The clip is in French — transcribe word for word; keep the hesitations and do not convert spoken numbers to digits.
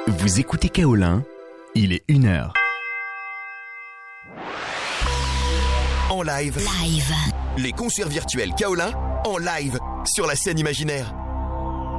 Vous écoutez Kaolin, il est une heure. En live. Live. Les concerts virtuels Kaolin en live sur la scène imaginaire.